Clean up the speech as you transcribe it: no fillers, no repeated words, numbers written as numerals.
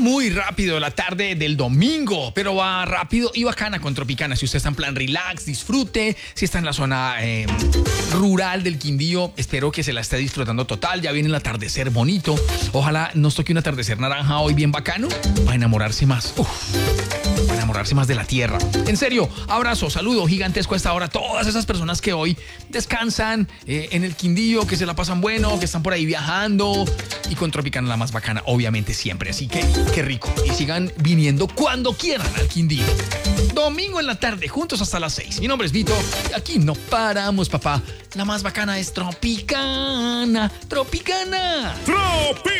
muy rápido la tarde del domingo, pero va rápido y bacana con Tropicana. Si usted está en plan relax, disfrute. Si está en la zona rural del Quindío, espero que se la esté disfrutando total. Ya viene el atardecer bonito. Ojalá nos toque un atardecer naranja hoy bien bacano para enamorarse más. Para enamorarse más de la tierra. En serio, abrazo, saludo gigantesco a esta hora a todas esas personas que hoy descansan en el Quindío, que se la pasan bueno, que están por ahí viajando y con Tropicana la más bacana, obviamente siempre. Así que qué rico. Y sigan viniendo cuando quieran al Quindío. Domingo en la tarde, juntos hasta las 6. Mi nombre es Vito y aquí no paramos, papá. La más bacana es Tropicana. Tropicana.